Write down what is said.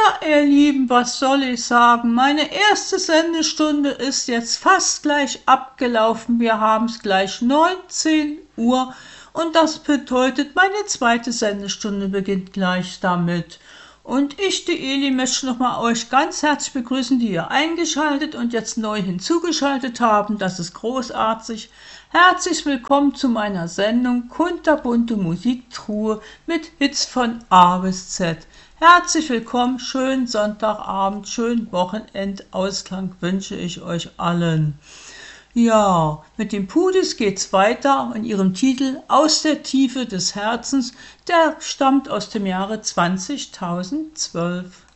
Ja, ihr Lieben, was soll ich sagen? Meine erste Sendestunde ist jetzt fast gleich abgelaufen. Wir haben es gleich 19 Uhr und das bedeutet, meine zweite Sendestunde beginnt gleich damit. Und ich, die Eli, möchte nochmal euch ganz herzlich begrüßen, die ihr eingeschaltet und jetzt neu hinzugeschaltet haben. Das ist großartig. Herzlich willkommen zu meiner Sendung Kunterbunte Musiktruhe mit Hits von A bis Z. Herzlich willkommen, schönen Sonntagabend, schönen Wochenendausklang wünsche ich euch allen. Ja, mit den Pudis geht's weiter in ihrem Titel Aus der Tiefe des Herzens, der stammt aus dem Jahre 2012.